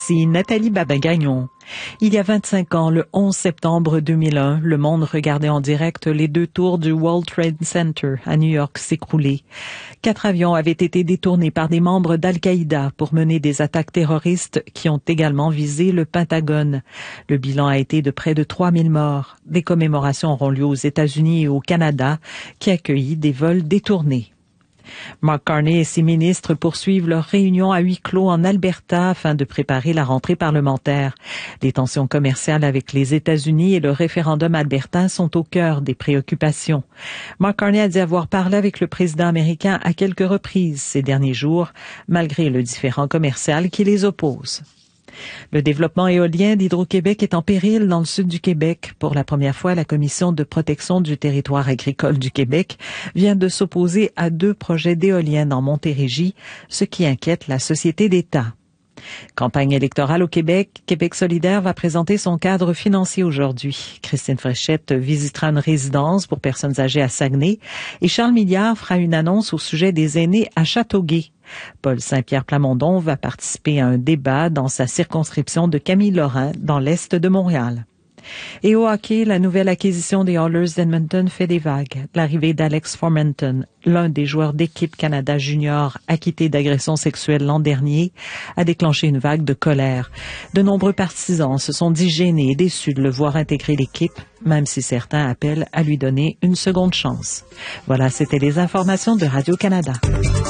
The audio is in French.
C'est Nathalie Babin-Gagnon. Il y a 25 ans, le 11 septembre 2001, le monde regardait en direct les 2 tours du World Trade Center à New York s'écrouler. 4 avions avaient été détournés par des membres d'Al-Qaïda pour mener des attaques terroristes qui ont également visé le Pentagone. Le bilan a été de près de 3000 morts. Des commémorations auront lieu aux États-Unis et au Canada, qui accueillent des vols détournés. Mark Carney et ses ministres poursuivent leur réunion à huis clos en Alberta afin de préparer la rentrée parlementaire. Les tensions commerciales avec les États-Unis et le référendum albertain sont au cœur des préoccupations. Mark Carney a dit avoir parlé avec le président américain à quelques reprises ces derniers jours, malgré le différend commercial qui les oppose. Le développement éolien d'Hydro-Québec est en péril dans le sud du Québec. Pour la première fois, la Commission de protection du territoire agricole du Québec vient de s'opposer à 2 projets d'éoliennes en Montérégie, ce qui inquiète la société d'État. Campagne électorale au Québec. Québec solidaire va présenter son cadre financier aujourd'hui. Christine Fréchette visitera une résidence pour personnes âgées à Saguenay et Charles Milliard fera une annonce au sujet des aînés à Châteauguay. Paul Saint-Pierre Plamondon va participer à un débat dans sa circonscription de Camille-Lorrain dans l'est de Montréal. Et au hockey, la nouvelle acquisition des Oilers d'Edmonton fait des vagues. L'arrivée d'Alex Formenton, l'un des joueurs d'équipe Canada Junior acquitté d'agression sexuelle l'an dernier, a déclenché une vague de colère. De nombreux partisans se sont dit gênés et déçus de le voir intégrer l'équipe, même si certains appellent à lui donner une seconde chance. Voilà, c'était les informations de Radio-Canada.